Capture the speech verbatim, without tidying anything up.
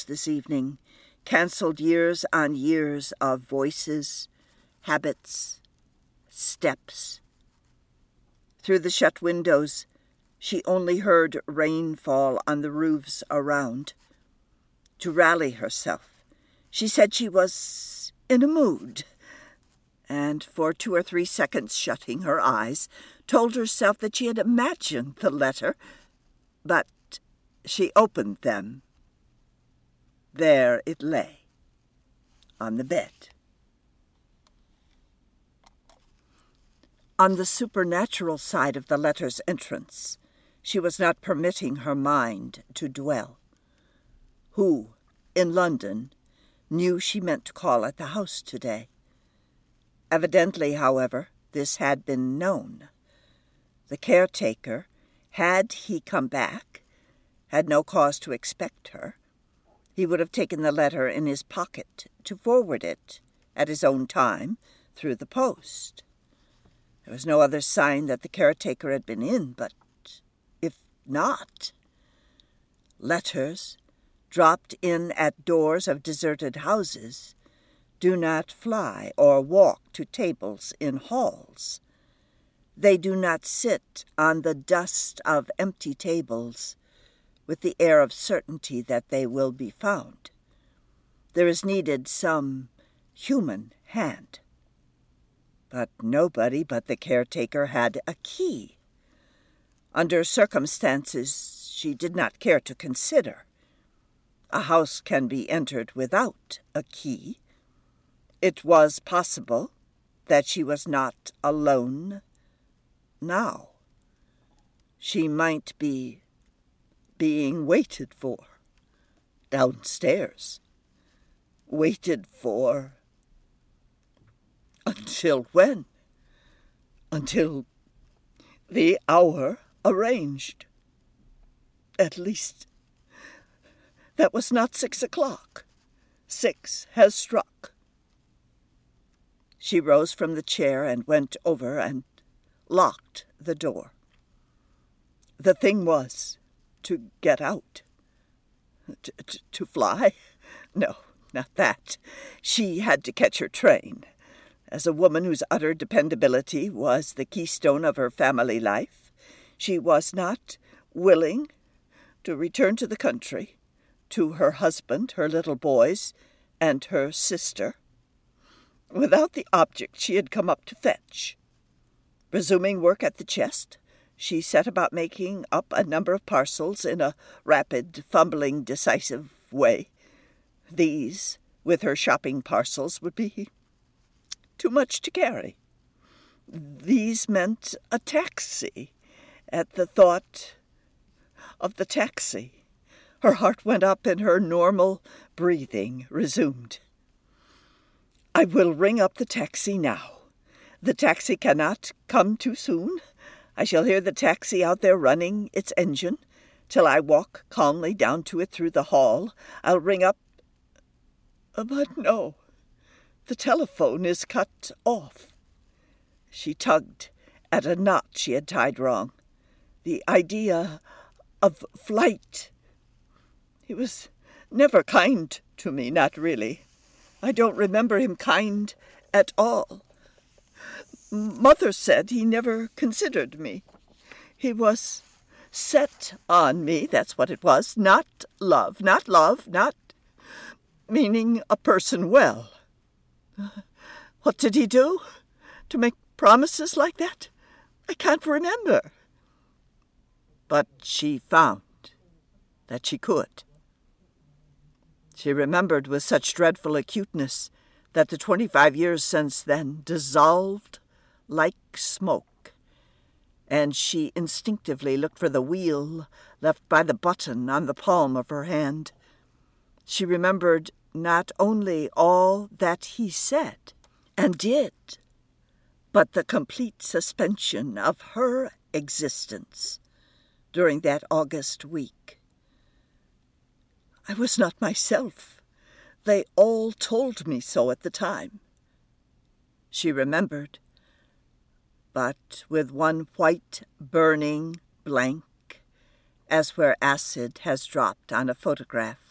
this evening, cancelled years on years of voices, habits, steps. Through the shut windows, she only heard rain fall on the roofs around. To rally herself, she said she was in a mood, and for two or three seconds, shutting her eyes, told herself that she had imagined the letter, but she opened them. There it lay, on the bed. On the supernatural side of the letter's entrance, she was not permitting her mind to dwell. Who, in London, knew she meant to call at the house today? Evidently, however, this had been known. The caretaker, had he come back, had no cause to expect her. He would have taken the letter in his pocket to forward it, at his own time, through the post. There was no other sign that the caretaker had been in, but if not, letters, dropped in at doors of deserted houses, do not fly or walk to tables in halls. They do not sit on the dust of empty tables with the air of certainty that they will be found. There is needed some human hand. But nobody but the caretaker had a key. Under circumstances she did not care to consider. A house can be entered without a key. It was possible that she was not alone now. She might be being waited for downstairs. Waited for until when? Until the hour arranged. At least, that was not six o'clock. Six has struck. She rose from the chair and went over and locked the door. The thing was to get out. To, to, to fly? No, not that. She had to catch her train. As a woman whose utter dependability was the keystone of her family life, she was not willing to return to the country, to her husband, her little boys, and her sister, without the object she had come up to fetch. Resuming work at the chest, she set about making up a number of parcels in a rapid, fumbling, decisive way. These, with her shopping parcels, would be too much to carry. These meant a taxi. At the thought of the taxi, her heart went up and her normal breathing resumed. I will ring up the taxi now. The taxi cannot come too soon. I shall hear the taxi out there running its engine till I walk calmly down to it through the hall. I'll ring up. But no, the telephone is cut off. She tugged at a knot she had tied wrong. The idea of flight. He was never kind to me, not really. I don't remember him kind at all. Mother said he never considered me. He was set on me, that's what it was. Not love, not love, not meaning a person well. What did he do to make promises like that? I can't remember. But she found that she could. She remembered with such dreadful acuteness that the twenty-five years since then dissolved like smoke, and she instinctively looked for the wheel left by the button on the palm of her hand. She remembered not only all that he said and did, but the complete suspension of her existence during that August week. I was not myself. They all told me so at the time. She remembered, but with one white, burning blank, as where acid has dropped on a photograph.